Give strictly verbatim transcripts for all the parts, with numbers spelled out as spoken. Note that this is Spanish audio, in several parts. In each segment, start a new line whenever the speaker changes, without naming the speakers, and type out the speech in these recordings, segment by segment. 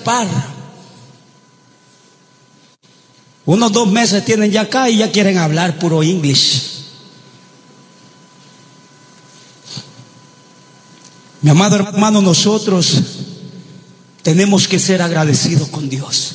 escapar. Unos dos meses tienen ya acá y ya quieren hablar puro inglés. Mi amado hermano, nosotros tenemos que ser agradecidos con Dios.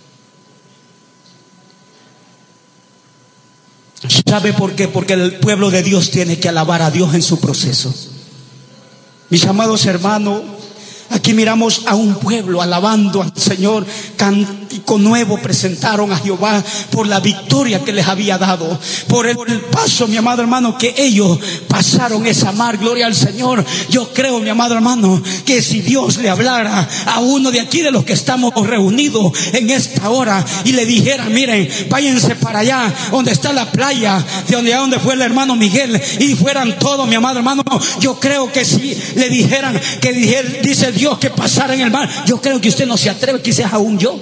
¿Sabe por qué? Porque el pueblo de Dios tiene que alabar a Dios en su proceso. Mis amados hermanos, aquí miramos a un pueblo alabando al Señor. Cántico nuevo presentaron a Jehová por la victoria que les había dado, por el, por el paso, mi amado hermano, que ellos pasaron esa mar. Gloria al Señor. Yo creo, mi amado hermano, que si Dios le hablara a uno de aquí de los que estamos reunidos en esta hora y le dijera: miren, váyanse para allá donde está la playa, de donde, donde fue el hermano Miguel, y fueran todos, mi amado hermano, yo creo que si le dijeran que dijera, dice Dios, que pasara en el mar, yo creo que usted no se atreve, quizás aún yo.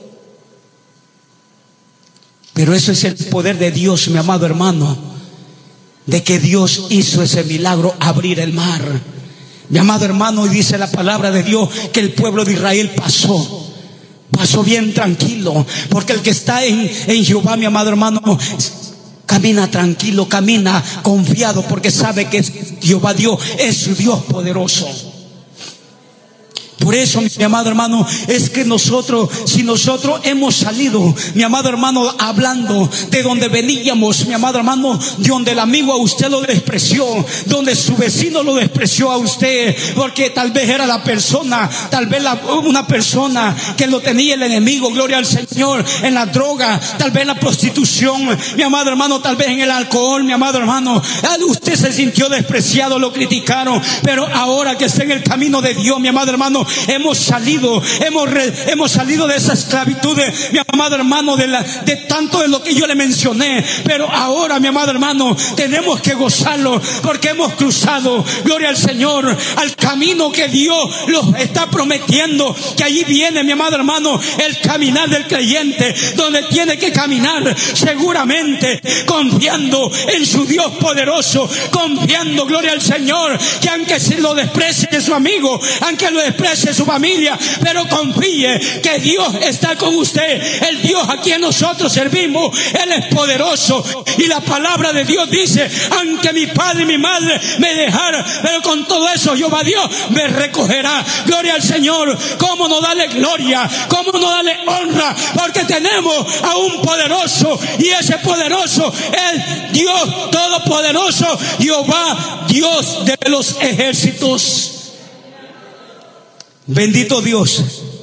Pero eso es el poder de Dios, mi amado hermano, de que Dios hizo ese milagro, abrir el mar. Mi amado hermano, y dice la palabra de Dios que el pueblo de Israel pasó, pasó bien tranquilo, porque el que está en, en Jehová, mi amado hermano, camina tranquilo, camina confiado, porque sabe que Jehová Dios es su Dios poderoso. Por eso, mi amado hermano, es que nosotros, si nosotros hemos salido, mi amado hermano, hablando de donde veníamos, mi amado hermano, de donde el amigo a usted lo despreció, donde su vecino lo despreció a usted, porque tal vez era la persona, tal vez la, una persona que lo tenía el enemigo, gloria al Señor, en la droga, tal vez en la prostitución, mi amado hermano, tal vez en el alcohol, mi amado hermano, usted se sintió despreciado, lo criticaron, pero ahora que está en el camino de Dios, mi amado hermano, hemos salido, hemos, re, hemos salido de esa esclavitud, de, mi amado hermano, de, la, de tanto de lo que yo le mencioné. Pero ahora, mi amado hermano, tenemos que gozarlo, porque hemos cruzado, gloria al Señor, al camino que Dios los está prometiendo. Que allí viene, mi amado hermano, el caminar del creyente, donde tiene que caminar seguramente confiando en su Dios poderoso, confiando, gloria al Señor, que aunque se lo desprecie su amigo, aunque lo desprecie su familia, pero confíe que Dios está con usted. El Dios a quien nosotros servimos, Él es poderoso, y la palabra de Dios dice: aunque mi padre y mi madre me dejaran, pero con todo eso Jehová Dios me recogerá. Gloria al Señor. ¿Cómo no darle gloria? ¿Cómo no darle honra? Porque tenemos a un poderoso, y ese poderoso es Dios todopoderoso, Jehová Dios de los ejércitos. Bendito Dios.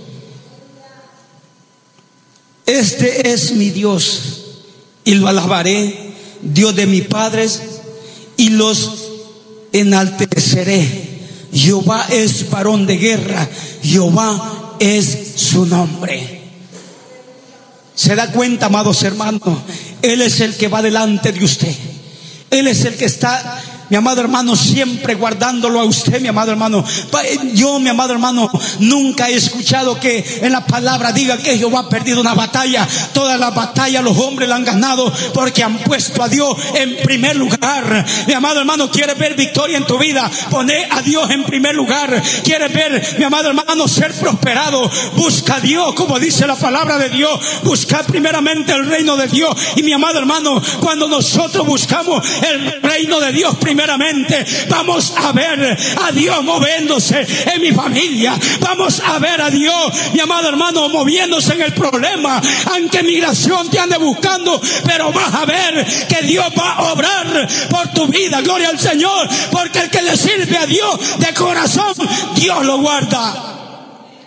Este es mi Dios, y lo alabaré, Dios de mis padres, y los enalteceré. Jehová es varón de guerra, Jehová es su nombre. ¿Se da cuenta, amados hermanos? Él es el que va delante de usted. Él es el que está, mi amado hermano, siempre guardándolo a usted, mi amado hermano. Yo, mi amado hermano, nunca he escuchado que en la palabra diga que Jehová ha perdido una batalla. Todas las batallas los hombres la han ganado, porque han puesto a Dios en primer lugar. Mi amado hermano, ¿quieres ver victoria en tu vida? Poné a Dios en primer lugar. ¿Quieres ver, mi amado hermano, ser prosperado? Busca a Dios, como dice la palabra de Dios. Busca primeramente el reino de Dios. Y mi amado hermano, cuando nosotros buscamos el reino de Dios primeramente, vamos a ver a Dios moviéndose en mi familia. Vamos a ver a Dios, mi amado hermano, moviéndose en el problema. Aunque migración te ande buscando, pero vas a ver que Dios va a obrar por tu vida. Gloria al Señor, porque el que le sirve a Dios de corazón, Dios lo guarda.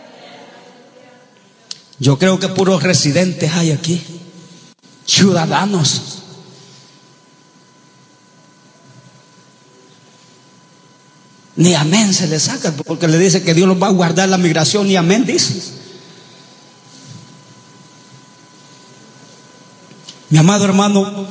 Yo creo que puros residentes hay aquí, ciudadanos. Ni amén se le saca, porque le dice que Dios los va a guardar la migración. Ni amén dice. Mi amado hermano,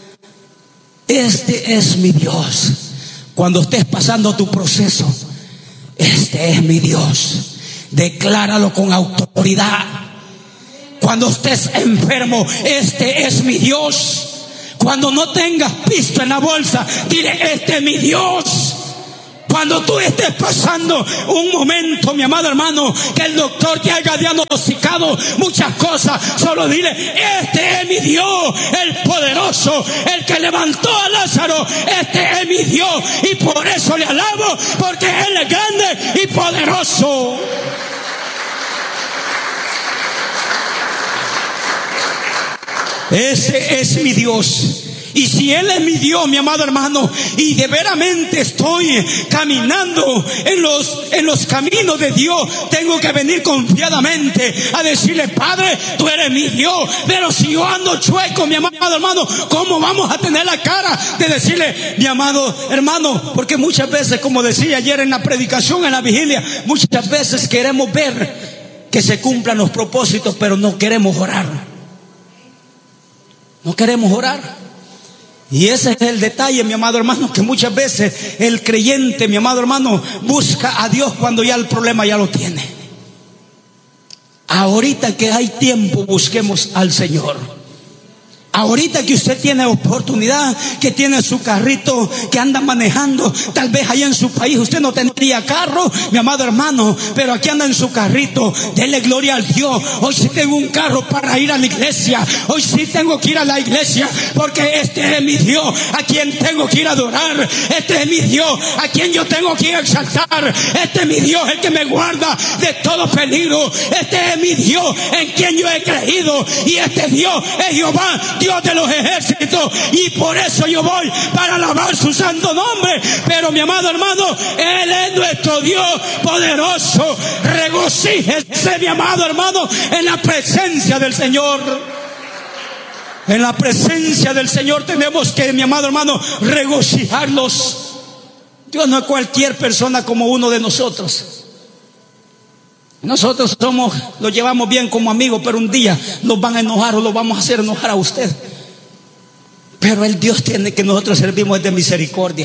este es mi Dios. Cuando estés pasando tu proceso, este es mi Dios. Decláralo con autoridad. Cuando estés enfermo, este es mi Dios. Cuando no tengas pisto en la bolsa, dile: este es mi Dios. Cuando tú estés pasando un momento, mi amado hermano, que el doctor te haya diagnosticado muchas cosas, solo dile: este es mi Dios, el poderoso, el que levantó a Lázaro. Este es mi Dios, y por eso le alabo, porque Él es grande y poderoso. Ese es mi Dios. Y si Él es mi Dios, mi amado hermano, y de veramente estoy caminando en los, en los caminos de Dios, tengo que venir confiadamente a decirle: Padre, tú eres mi Dios. Pero si yo ando chueco, mi amado hermano, ¿cómo vamos a tener la cara de decirle, mi amado hermano? Porque muchas veces, como decía ayer en la predicación, en la vigilia, muchas veces queremos ver que se cumplan los propósitos, pero no queremos orar. No queremos orar. Y ese es el detalle, mi amado hermano, que muchas veces el creyente, mi amado hermano, busca a Dios cuando ya el problema ya lo tiene. Ahorita que hay tiempo, busquemos al Señor. Ahorita que usted tiene oportunidad, que tiene su carrito, que anda manejando, tal vez allá en su país usted no tendría carro, mi amado hermano, pero aquí anda en su carrito. Dele gloria al Dios. Hoy sí tengo un carro para ir a la iglesia. Hoy sí tengo que ir a la iglesia, porque este es mi Dios a quien tengo que ir a adorar. Este es mi Dios a quien yo tengo que ir a exaltar. Este es mi Dios, el que me guarda de todo peligro. Este es mi Dios en quien yo he creído. Y este Dios es Jehová, Dios de los ejércitos, y por eso yo voy para alabar su santo nombre. Pero mi amado hermano, Él es nuestro Dios poderoso. Regocíjese, mi amado hermano, en la presencia del Señor. En la presencia del Señor tenemos que, mi amado hermano, regocijarnos. Dios no es cualquier persona como uno de nosotros. Nosotros somos, lo llevamos bien como amigos, pero un día nos van a enojar o lo vamos a hacer enojar a usted. Pero el Dios tiene que nosotros servimos es de misericordia.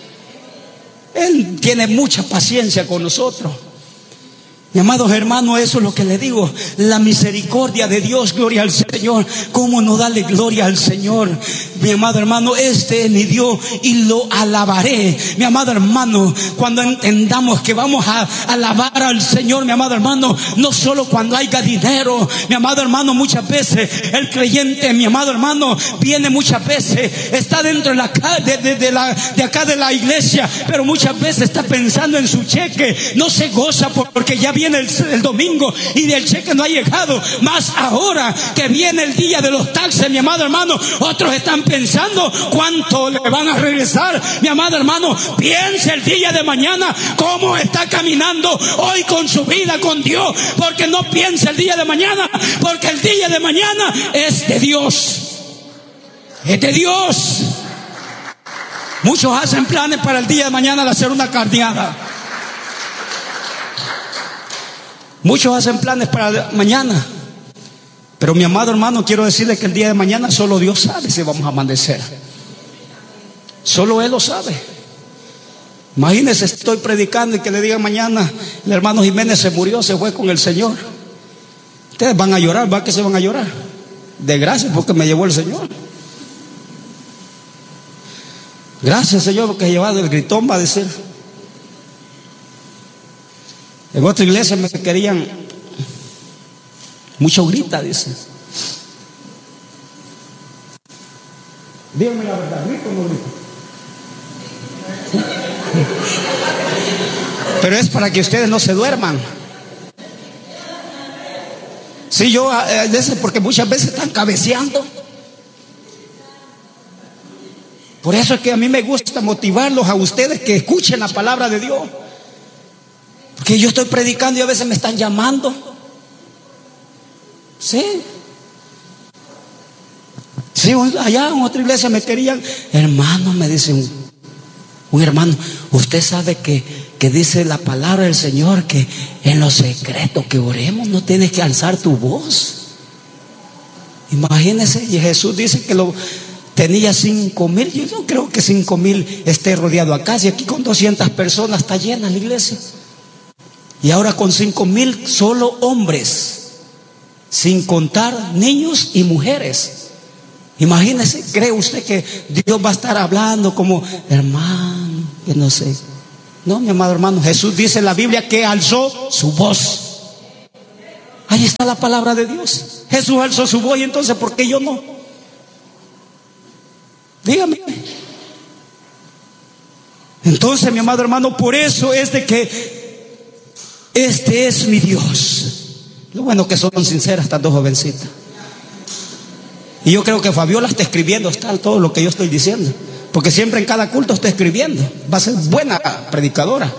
Él tiene mucha paciencia con nosotros. Mi amados hermanos, eso es lo que le digo. La misericordia de Dios, gloria al Señor. ¿Cómo no darle gloria al Señor? Mi amado hermano, este es mi Dios y lo alabaré. Mi amado hermano, cuando entendamos que vamos a alabar al Señor, mi amado hermano, no solo cuando haya dinero. Mi amado hermano, muchas veces el creyente, mi amado hermano, viene muchas veces, está dentro de, la, de, de, de, la, de acá de la iglesia, pero muchas veces está pensando en su cheque. No se goza porque ya viene el, el domingo y del cheque no ha llegado. Más ahora que viene el día de los taxes, mi amado hermano, otros están pensando cuánto le van a regresar. Mi amado hermano, piense el día de mañana cómo está caminando hoy con su vida con Dios, porque no piense el día de mañana, porque el día de mañana es de Dios. Es de Dios. Muchos hacen planes para el día de mañana de hacer una carneada. Muchos hacen planes para mañana. Pero mi amado hermano, quiero decirle que el día de mañana solo Dios sabe si vamos a amanecer. Solo Él lo sabe. Imagínense, estoy predicando y que le digan mañana: el hermano Jiménez se murió, se fue con el Señor. Ustedes van a llorar, ¿va que se van a llorar? De gracias porque me llevó el Señor. Gracias, Señor, porque he llevado el gritón, va a decir. En otra iglesia me querían mucho grita, dice. Díganme la verdad, ¿grito o no grito? Pero es para que ustedes no se duerman. Sí, yo, eh, porque muchas veces están cabeceando. Por eso es que a mí me gusta motivarlos a ustedes que escuchen la palabra de Dios. Porque yo estoy predicando y a veces me están llamando. Sí. Sí, allá en otra iglesia me querían. Hermano, me dice un, un hermano, usted sabe que, que dice la palabra del Señor que en lo secreto que oremos no tienes que alzar tu voz. Imagínese, y Jesús dice que lo tenía cinco mil. Yo no creo que cinco mil esté rodeado acá. Si aquí con doscientas personas está llena la iglesia. Y ahora con cinco mil solo hombres, sin contar niños y mujeres. Imagínese, ¿cree usted que Dios va a estar hablando como hermano, que no sé? No, mi amado hermano, Jesús dice en la Biblia que alzó su voz. Ahí está la palabra de Dios. Jesús alzó su voz, y entonces ¿por qué yo no? Dígame. Entonces, mi amado hermano, por eso es de que este es mi Dios. Lo bueno que son sinceras estas dos jovencitas. Y yo creo que Fabiola está escribiendo, está todo lo que yo estoy diciendo, porque siempre en cada culto está escribiendo. Va a ser buena predicadora.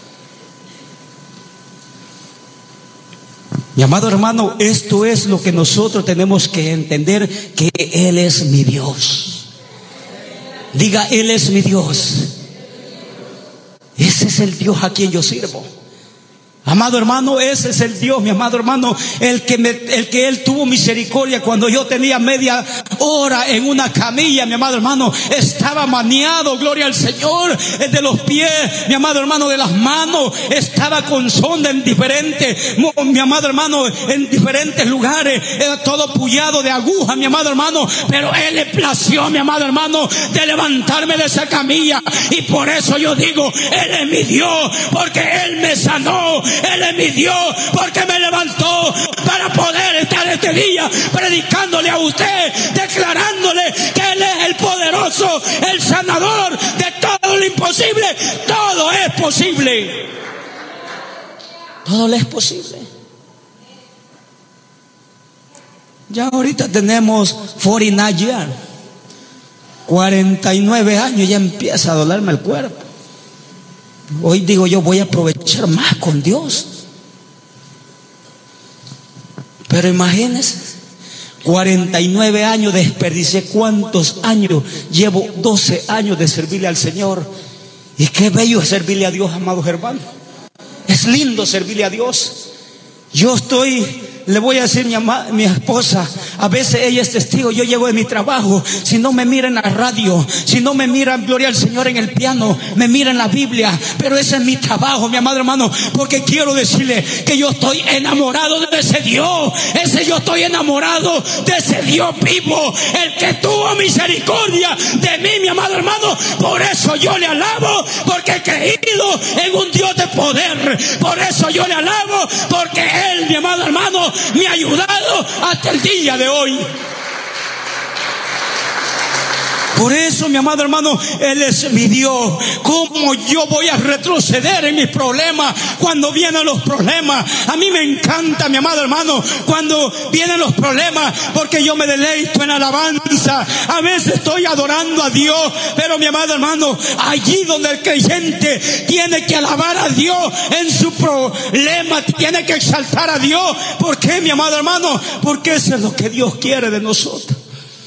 Mi amado hermano, esto es lo que nosotros tenemos que entender, que Él es mi Dios. Diga, Él es mi Dios. Ese es el Dios a quien yo sirvo. Amado hermano, ese es el Dios, mi amado hermano, el que me, el que Él tuvo misericordia cuando yo tenía media hora en una camilla, mi amado hermano, estaba maniado, gloria al Señor, de los pies, mi amado hermano, de las manos, estaba con sonda en diferentes, mi amado hermano, en diferentes lugares, era todo pullado de aguja, mi amado hermano, pero Él le plació, mi amado hermano, de levantarme de esa camilla, y por eso yo digo, Él es mi Dios, porque Él me sanó. Él es mi Dios, porque me levantó para poder estar este día predicándole a usted, declarándole que Él es el poderoso, el sanador de todo lo imposible. Todo es posible. Todo le es posible. Ya ahorita tenemos cuarenta y nueve years, cuarenta y nueve años, ya empieza a dolerme el cuerpo. Hoy digo yo, voy a aprovechar más con Dios. Pero imagínense, cuarenta y nueve años desperdicié. ¿Cuántos años? Llevo doce años de servirle al Señor. Y qué bello es servirle a Dios, amados hermanos. Es lindo servirle a Dios. Yo estoy, le voy a decir a mi, ama, mi esposa, a veces ella es testigo, yo llego de mi trabajo, si no me mira en la radio, si no me mira, gloria al Señor, en el piano, me mira en la Biblia, pero ese es mi trabajo, mi amado hermano, porque quiero decirle que yo estoy enamorado de ese Dios, ese yo estoy enamorado de ese Dios vivo, el que tuvo misericordia de mí, mi amado hermano. Por eso yo le alabo, porque he creído en un Dios de poder. Por eso yo le alabo, porque Él, mi amado hermano, me ha ayudado hasta el día de hoy. Por eso, mi amado hermano, Él es mi Dios. ¿Cómo yo voy a retroceder en mis problemas cuando vienen los problemas? A mí me encanta, mi amado hermano, cuando vienen los problemas, porque yo me deleito en alabanza. A veces estoy adorando a Dios, pero mi amado hermano, allí donde el creyente tiene que alabar a Dios en su problema, tiene que exaltar a Dios. ¿Por qué, mi amado hermano? Porque eso es lo que Dios quiere de nosotros.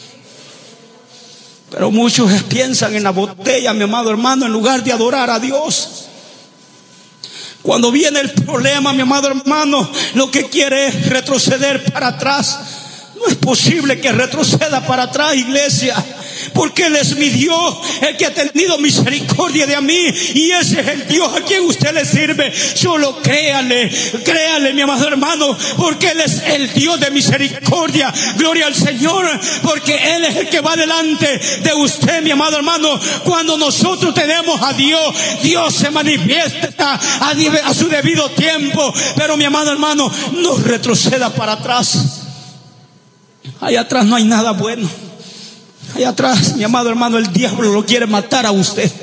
Pero muchos piensan en la botella, mi amado hermano, en lugar de adorar a Dios. Cuando viene el problema, mi amado hermano, lo que quiere es retroceder para atrás. No es posible que retroceda para atrás, iglesia, porque Él es mi Dios, el que ha tenido misericordia de mí, y ese es el Dios a quien usted le sirve. Solo créale, créale, mi amado hermano, porque Él es el Dios de misericordia. Gloria al Señor, porque Él es el que va delante de usted, mi amado hermano. Cuando nosotros tenemos a Dios, Dios se manifiesta a, a su debido tiempo. Pero, mi amado hermano, no retroceda para atrás. Allá atrás no hay nada bueno. Allá atrás, mi amado hermano, el diablo lo quiere matar a usted.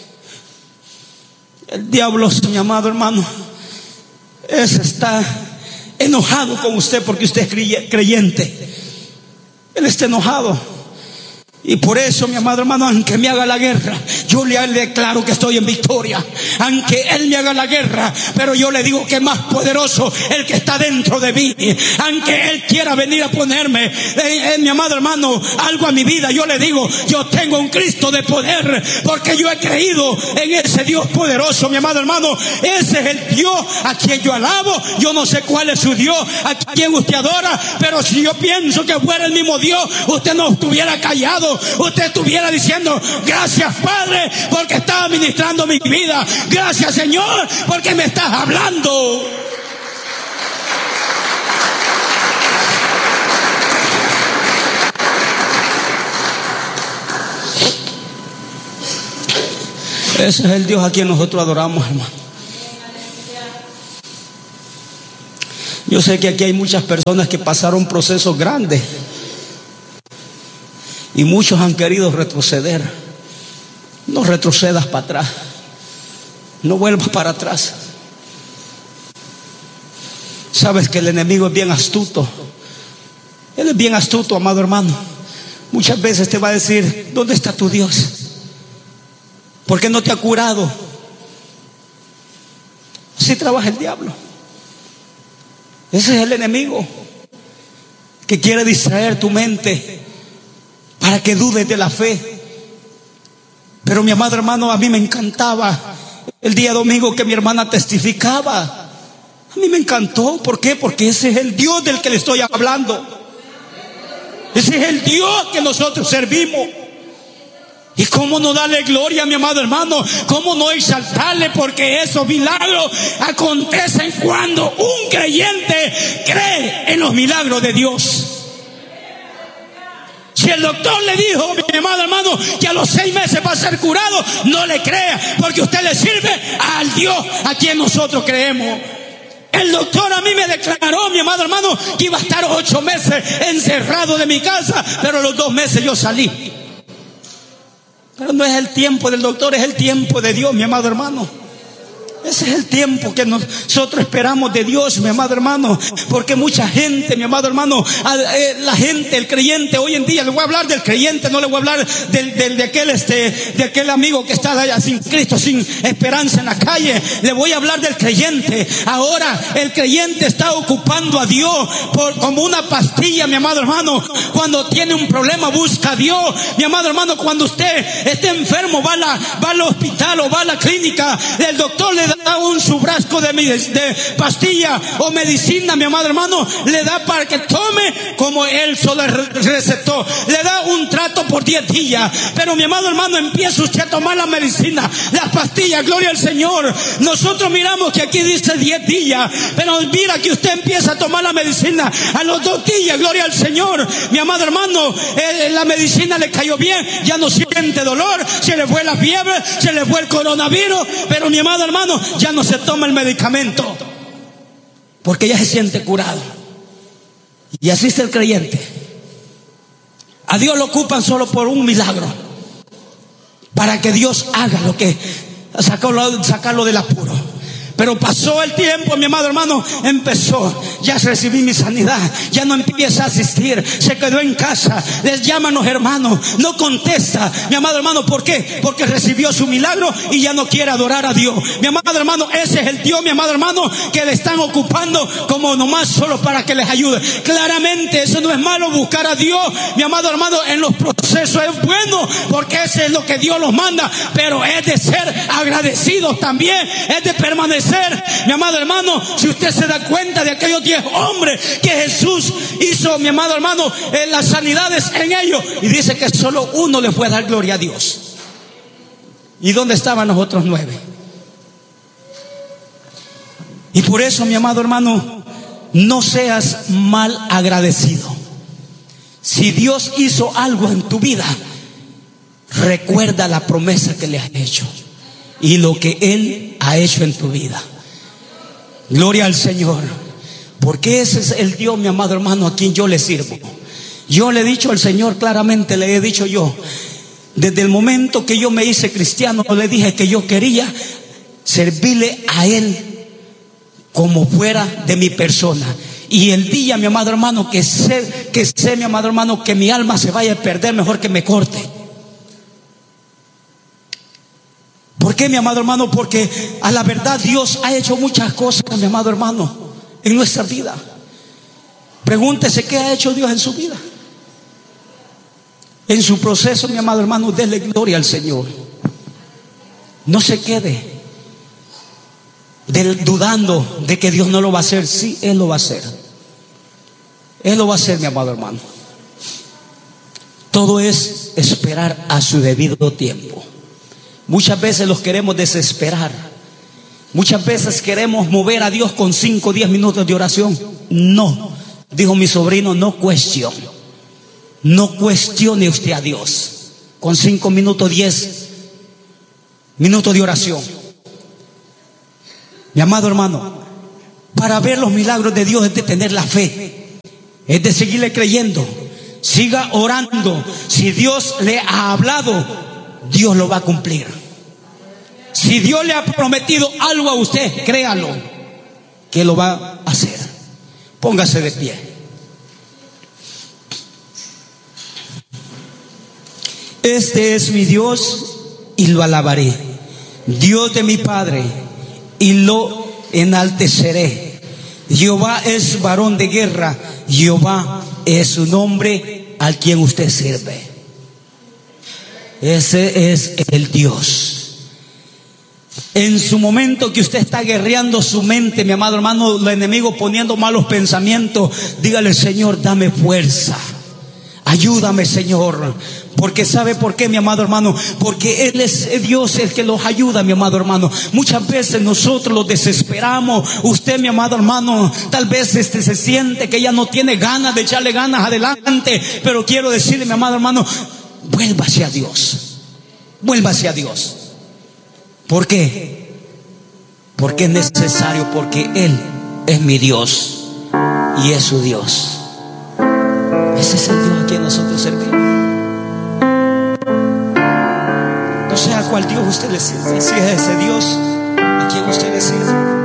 El diablo, mi amado hermano, ese está enojado con usted porque usted es creyente. Él está enojado. Y por eso, mi amado hermano, aunque me haga la guerra, yo le declaro que estoy en victoria. Aunque Él me haga la guerra, pero yo le digo que es más poderoso el que está dentro de mí. Aunque Él quiera venir a ponerme, eh, eh, mi amado hermano, algo a mi vida, yo le digo, yo tengo un Cristo de poder, porque yo he creído en ese Dios poderoso, mi amado hermano. Ese es el Dios a quien yo alabo. Yo no sé cuál es su Dios, a quien usted adora, pero si yo pienso que fuera el mismo Dios, usted no estuviera callado. Usted estuviera diciendo, gracias Padre, porque estás ministrando mi vida. Gracias Señor, porque me estás hablando. Ese es el Dios a quien nosotros adoramos, hermano. Yo sé que aquí hay muchas personas que pasaron procesos grandes y muchos han querido retroceder. No retrocedas para atrás, no vuelvas para atrás. Sabes que el enemigo es bien astuto. Él es bien astuto, amado hermano. Muchas veces te va a decir: ¿dónde está tu Dios? ¿Por qué no te ha curado? Así trabaja el diablo. Ese es el enemigo que quiere distraer tu mente para que dudes de la fe. Pero mi amado hermano, a mí me encantaba el día domingo que mi hermana testificaba. A mí me encantó. ¿Por qué? Porque ese es el Dios del que le estoy hablando. Ese es el Dios que nosotros servimos. ¿Y cómo no darle gloria, mi amado hermano? ¿Cómo no exaltarle? Porque esos milagros acontecen cuando un creyente cree en los milagros de Dios. Si el doctor le dijo, mi amado hermano, que a los seis meses va a ser curado, no le crea, porque usted le sirve al Dios a quien nosotros creemos. El doctor a mí me declaró, mi amado hermano, que iba a estar ocho meses encerrado de mi casa, pero a los dos meses yo salí. Pero no es el tiempo del doctor, es el tiempo de Dios, mi amado hermano. Ese es el tiempo que nosotros esperamos de Dios, mi amado hermano. Porque mucha gente, mi amado hermano, la gente, el creyente hoy en día, le voy a hablar del creyente, no le voy a hablar del, del, de aquel este, de aquel amigo que está allá sin Cristo, sin esperanza en la calle. Le voy a hablar del creyente. Ahora el creyente está ocupando a Dios por, como una pastilla, mi amado hermano. Cuando tiene un problema busca a Dios, mi amado hermano. Cuando usted esté enfermo va, a la, va al hospital o va a la clínica, el doctor le da un su frasco de, de pastilla o medicina, mi amado hermano, le da para que tome como él solo recetó, le da un trato por diez días. Pero mi amado hermano, empieza usted a tomar la medicina, las pastillas, gloria al Señor. Nosotros miramos que aquí dice diez días, pero mira que usted empieza a tomar la medicina a los dos días, gloria al Señor. Mi amado hermano, eh, la medicina le cayó bien, ya no siente dolor, se le fue la fiebre, se le fue el coronavirus, pero mi amado hermano, ya no se toma el medicamento porque ya se siente curado. Y así está el creyente. A Dios lo ocupan solo por un milagro, para que Dios haga lo que sacarlo, sacarlo del apuro. Pero pasó el tiempo, mi amado hermano, empezó, ya recibí mi sanidad, ya no empieza a asistir, se quedó en casa, les llaman los hermanos, no contesta, mi amado hermano. ¿Por qué? Porque recibió su milagro y ya no quiere adorar a Dios. Mi amado hermano, ese es el Dios, mi amado hermano, que le están ocupando como nomás solo para que les ayude. Claramente eso no es malo, buscar a Dios, mi amado hermano, en los procesos es bueno, porque ese es lo que Dios los manda, pero es de ser agradecidos también, es de permanecer. Mi amado hermano, si usted se da cuenta de aquellos diez hombres que Jesús hizo, mi amado hermano, en las sanidades en ellos, y dice que solo uno le fue a dar gloria a Dios. ¿Y dónde estaban los otros nueve? Y por eso, mi amado hermano, no seas mal agradecido. Si Dios hizo algo en tu vida, recuerda la promesa que le has hecho y lo que Él ha hecho en tu vida. Gloria al Señor. Porque ese es el Dios, mi amado hermano, a quien yo le sirvo. Yo le he dicho al Señor claramente, le he dicho yo, desde el momento que yo me hice cristiano, le dije que yo quería servirle a Él como fuera de mi persona. Y el día, mi amado hermano, que sé, que sé, mi amado hermano, que mi alma se vaya a perder, mejor que me corte. ¿Por qué, mi amado hermano? Porque a la verdad Dios ha hecho muchas cosas, mi amado hermano, en nuestra vida. Pregúntese qué ha hecho Dios en su vida. En su proceso, mi amado hermano, déle gloria al Señor. No se quede del, dudando de que Dios no lo va a hacer. Sí, Él lo va a hacer. Él lo va a hacer, mi amado hermano. Todo es esperar a su debido tiempo. Muchas veces los queremos desesperar. Muchas veces queremos mover a Dios con cinco o diez minutos de oración. No, dijo mi sobrino, no cuestión. No cuestione usted a Dios. Con cinco minutos, diez, Minuto de oración. Mi amado hermano, para ver los milagros de Dios es de tener la fe, es de seguirle creyendo. Siga orando. Si Dios le ha hablado, Dios lo va a cumplir. Si Dios le ha prometido algo a usted, créalo que lo va a hacer. Póngase de pie. Este es mi Dios y lo alabaré, Dios de mi Padre, y lo enalteceré. Jehová es varón de guerra, Jehová es su nombre al quien usted sirve. Ese es el Dios. En su momento que usted está guerreando su mente, mi amado hermano, el enemigo poniendo malos pensamientos, dígale: Señor, dame fuerza, ayúdame, Señor. Porque ¿sabe por qué, mi amado hermano? Porque Él es Dios el que los ayuda, mi amado hermano. Muchas veces nosotros los desesperamos. Usted, mi amado hermano, tal vez este se siente que ya no tiene ganas de echarle ganas adelante. Pero quiero decirle, mi amado hermano, vuélvase a Dios. Vuélvase a Dios. ¿Por qué? Porque es necesario, porque Él es mi Dios y es su Dios. Ese es el Dios a quien nosotros servimos. No sé a cuál Dios usted le sirve, si es ese Dios a quien usted le sirve.